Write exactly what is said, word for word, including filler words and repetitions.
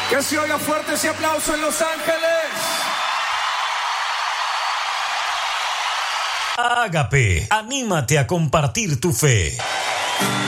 Que se oiga fuerte ese aplauso en Los Ángeles. Ágape, anímate a compartir tu fe.